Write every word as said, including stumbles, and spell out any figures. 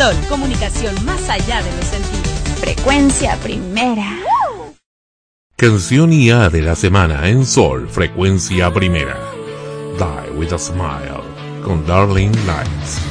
Sol, comunicación más allá de los sentidos. Frecuencia primera. Canción I A de la semana en Sol, Frecuencia Primera. Die with a Smile, con Darling Lights.